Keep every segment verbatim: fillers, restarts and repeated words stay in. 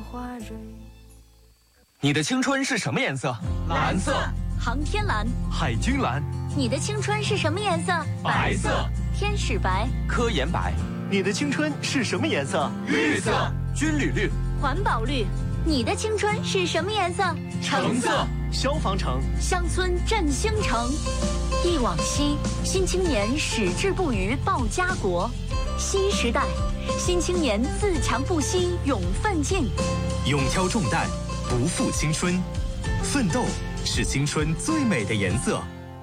你的青春是什么颜色？ 蓝色。 航天蓝。 海军蓝。 你的青春是什么颜色？ 白色。 天使白。 科研白。 你的青春是什么颜色？ 绿色。 军旅绿。 环保绿。你的青春是什么颜色？ 橙色。 消防橙。 乡村振兴城。忆往昔，新青年矢志不渝报家国。新时代，新青年自强不息勇奋进。 勇挑重担，不负青春。奋斗是青春最美的颜色。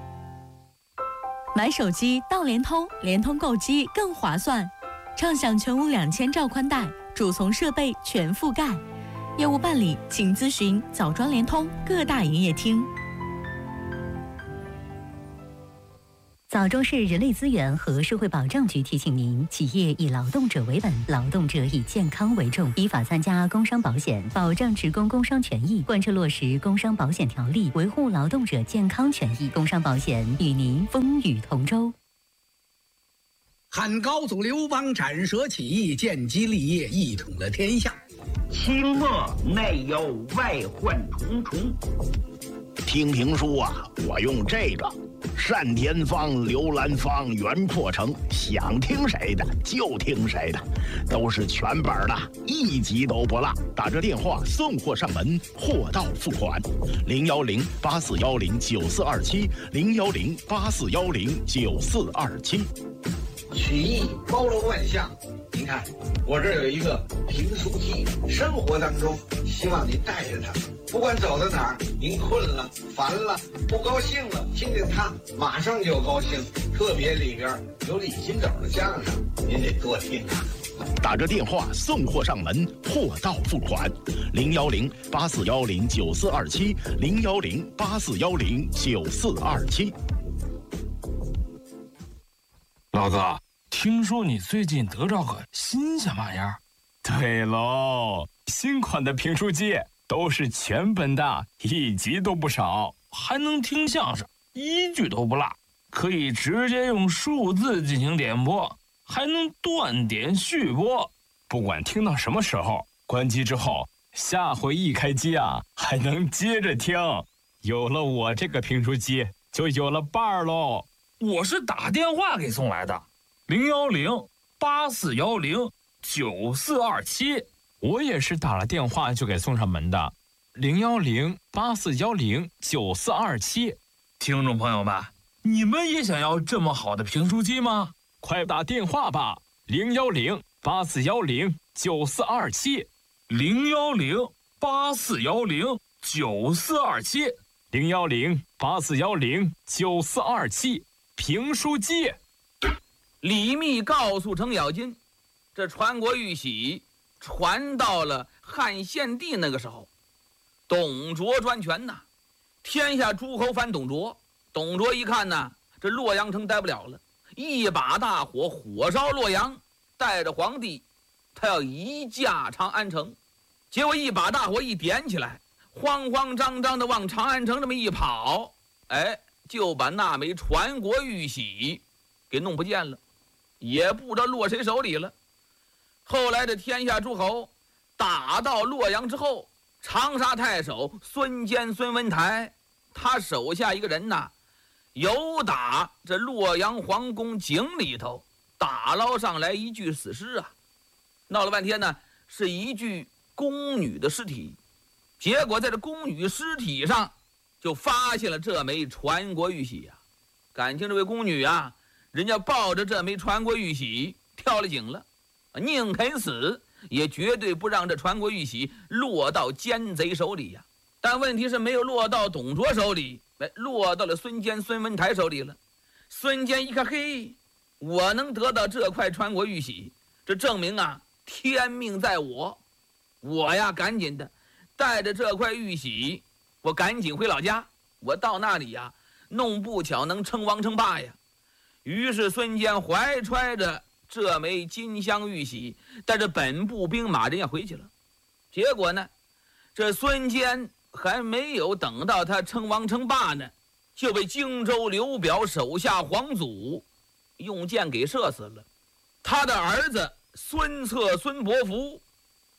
买手机到联通，联通购机更划算，畅享全屋两千兆宽带，主从设备全覆盖。业务办理，请咨询枣庄联通各大营业厅。 枣庄市人力资源和社会保障局提醒您：企业以劳动者为本，劳动者以健康为重，依法参加工伤保险，保障职工工伤权益，贯彻落实工伤保险条例，维护劳动者健康权益。工伤保险与您风雨同舟。 汉高祖刘邦斩蛇起义，建基立业，一统了天下。 清末内忧外患重重。听评书啊，我用这个单田芳、刘兰芳、袁阔成，想听谁的就听谁的，都是全本的，一集都不落。打着电话送货上门，货到付款。零幺零八四幺零九四二七，零幺零八四幺零九四二七。 曲艺包罗万象，您看我这儿有一个评书机，生活当中希望您带着它，不管走到哪儿，您困了、烦了、不高兴了，听见它马上就高兴。特别里边有李金斗的相声，您得多听啊。 打着电话送货上门，货到付款。零幺零八四幺零九四二七，零幺零八四幺零九四二七。 老哥，听说你最近得着个新鲜玩意儿？ 对喽，新款的评书机都是全本的，一集都不少， 还能听相声，一句都不落，可以直接用数字进行点播，还能断点续播， 不管听到什么时候，关机之后，下回一开机啊，还能接着听。有了我这个评书机，就有了伴儿喽。 我是打电话给送来的，零幺零八四幺零九四二七。 我也是打了电话就给送上门的，零幺零八四幺零九四二七。 听众朋友们，你们也想要这么好的评书机吗？ 快打电话吧，零幺零八四幺零九四二七， 零幺零八四幺零九四二七， 零幺零八四幺零九四二七。评书机。 李密告诉程咬金，这传国玉玺传到了汉献帝那个时候，董卓专权呐，天下诸侯反董卓。董卓一看呢，这洛阳城待不了了，一把大火火烧洛阳，带着皇帝他要移驾长安城。结果一把大火一点起来，慌慌张张的往长安城这么一跑，哎，就把那枚传国玉玺给弄不见了，也不知道落谁手里了。后来的天下诸侯打到洛阳之后，长沙太守孙坚孙文台，他手下一个人呐，由打这洛阳皇宫井里头打捞上来一具死尸啊，闹了半天呢，是一具宫女的尸体。结果在这宫女尸体上就发现了这枚传国玉玺啊，感情这位宫女啊，人家抱着这枚传国玉玺跳了井了，宁肯死也绝对不让这传国玉玺落到奸贼手里呀。但问题是没有落到董卓手里，落到了孙坚孙文台手里了。孙坚一看，嘿，我能得到这块传国玉玺，这证明啊，天命在我，我呀赶紧的带着这块玉玺，我赶紧回老家，我到那里呀，弄不巧能称王称霸呀。于是孙坚怀揣着这枚金镶玉玺，带着本部兵马人要回去了。结果呢，这孙坚还没有等到他称王称霸呢，就被荆州刘表手下皇祖用箭给射死了。他的儿子孙策孙伯符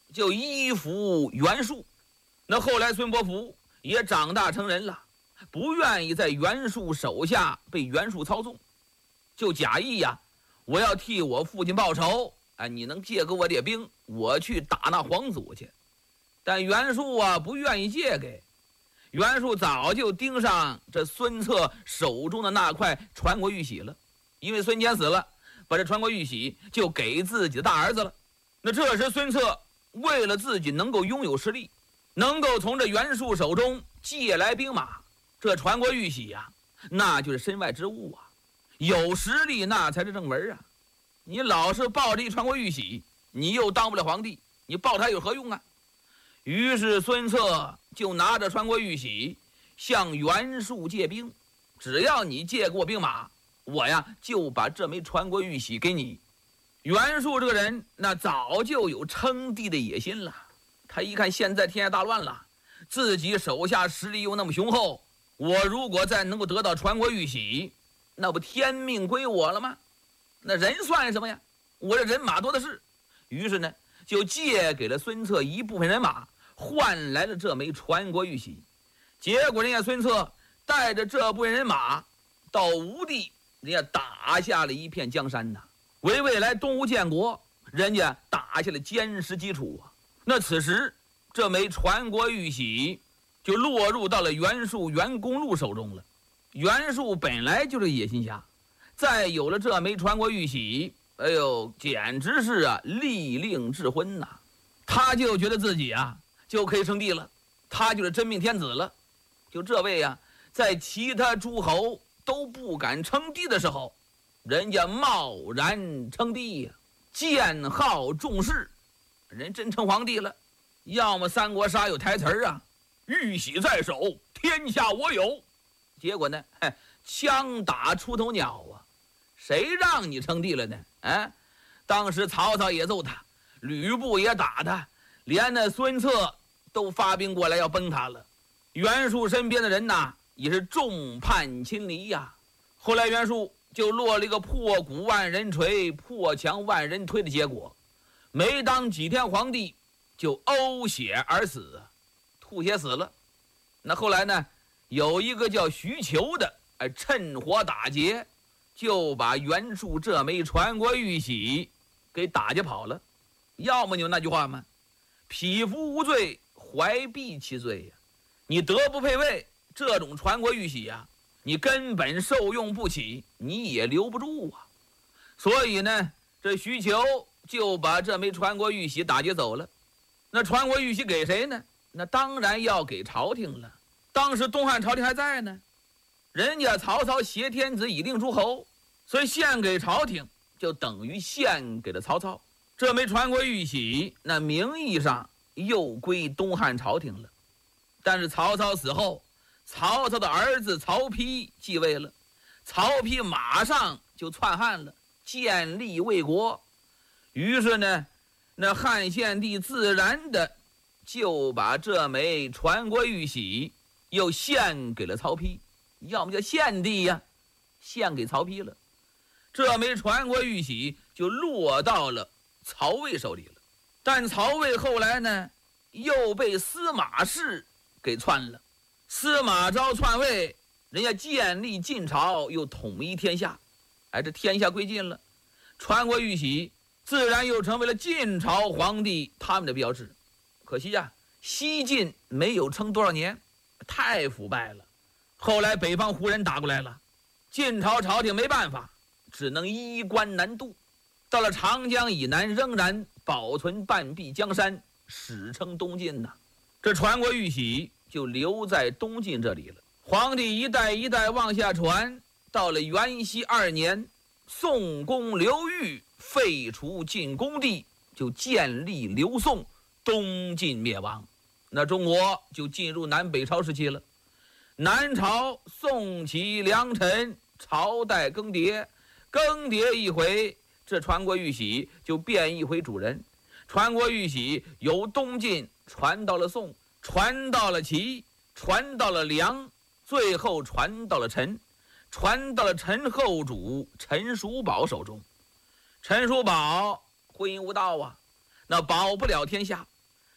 就依附袁术。那后来孙伯符也长大成人了，不愿意在袁术手下被袁术操纵，就假意呀、啊，我要替我父亲报仇，哎，你能借给我点兵，我去打那皇祖去。但袁术啊不愿意借给，袁术早就盯上这孙策手中的那块传国玉玺了，因为孙坚死了，把这传国玉玺就给自己的大儿子了。那这时孙策为了自己能够拥有实力，能够从这袁术手中借来兵马，这传国玉玺呀、啊，那就是身外之物啊，有实力那才是正门啊。你老是抱着一传国玉玺，你又当不了皇帝，你抱它有何用啊？于是孙策就拿着传国玉玺向袁术借兵，只要你借给我兵马，我呀就把这枚传国玉玺给你。袁术这个人那早就有称帝的野心了，他一看现在天下大乱了，自己手下实力又那么雄厚，我如果再能够得到传国玉玺，那不天命归我了吗？那人算什么呀？我这人马多的是。于是呢就借给了孙策一部分人马，换来了这枚传国玉玺。结果人家孙策带着这部分人马到吴地，人家打下了一片江山呐，为未来东吴建国人家打下了坚实基础啊。那此时这枚传国玉玺就落入到了袁术袁公路手中了。袁术本来就是野心家，再有了这枚传国玉玺，哎呦，简直是啊利令智昏呐！他就觉得自己啊就可以称帝了，他就是真命天子了。就这位啊，在其他诸侯都不敢称帝的时候，人家贸然称帝呀、啊，建号重视，人真称皇帝了。要么三国杀有台词儿啊，玉玺在手，天下我有。结果呢，枪打出头鸟啊！谁让你称帝了呢？啊！当时曹操也揍他，吕布也打他，连那孙策都发兵过来要崩他了。袁术身边的人呐，也是众叛亲离呀、啊。后来袁术就落了一个破鼓万人锤，破墙万人推的结果，没当几天皇帝就呕血而死，吐血死了。那后来呢，有一个叫徐求的，哎，趁火打劫，就把袁术这枚传国玉玺给打劫跑了。要么你有那句话吗？匹夫无罪，怀璧其罪呀、啊！你德不配位，这种传国玉玺呀、啊，你根本受用不起，你也留不住啊。所以呢，这徐求就把这枚传国玉玺打劫走了。那传国玉玺给谁呢？那当然要给朝廷了。当时东汉朝廷还在呢，人家曹操挟天子以令诸侯，所以献给朝廷就等于献给了曹操。这枚传国玉玺那名义上又归东汉朝廷了。但是曹操死后，曹操的儿子曹丕继位了，曹丕马上就篡汉了，建立魏国。于是呢，那汉献帝自然的就把这枚传国玉玺又献给了曹丕，要么叫献帝呀，献给曹丕了。这枚传国玉玺就落到了曹魏手里了。但曹魏后来呢，又被司马氏给篡了。司马昭篡位，人家建立晋朝，又统一天下，哎，这天下归晋了。传国玉玺自然又成为了晋朝皇帝他们的标志。可惜呀、啊，西晋没有撑多少年，太腐败了。后来北方胡人打过来了，晋朝朝廷没办法，只能衣冠南渡。到了长江以南，仍然保存半壁江山，史称东晋呐。这传国玉玺就留在东晋这里了。皇帝一代一代往下传，到了元熙二年，宋公刘裕废除晋恭帝，就建立刘宋，东晋灭亡。那中国就进入南北朝时期了。南朝宋齐梁陈，朝代更迭，更迭一回，这传国玉玺就变一回主人。传国玉玺由东晋传到了宋，传到了齐，传到了梁，最后传到了陈，传到了陈后主陈叔宝手中。陈叔宝婚姻无道啊，那保不了天下，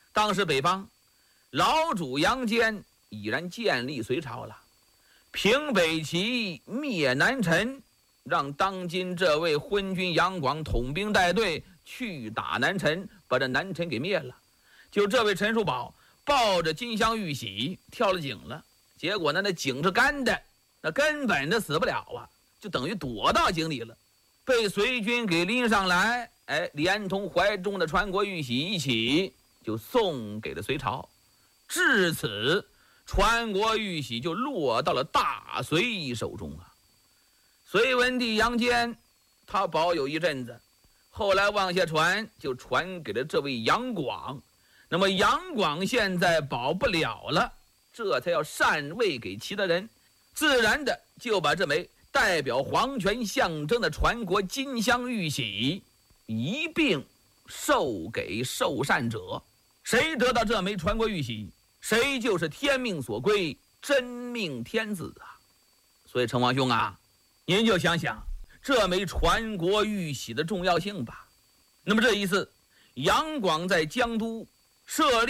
当时北方老主杨坚已然建立隋朝了，平北齐，灭南陈，让当今这位昏君杨广统兵带队去打南陈，把这南陈给灭了。就这位陈叔宝抱着金镶玉玺跳了井了，结果呢，那井是干的，那根本的死不了啊，就等于躲到井里了，被隋军给拎上来，哎，连同怀中的传国玉玺一起就送给了隋朝。至此，传国玉玺就落到了大隋手中啊。隋文帝杨坚他保有一阵子，后来往下传就传给了这位杨广。那么杨广现在保不了了，这才要禅位给其他人，自然的就把这枚代表皇权象征的传国金镶玉玺一并授给受禅者。谁得到这枚传国玉玺，谁就是天命所归，真命天子啊！所以成王兄啊，您就想想这枚传国玉玺的重要性吧。那么这一次，杨广在江都设立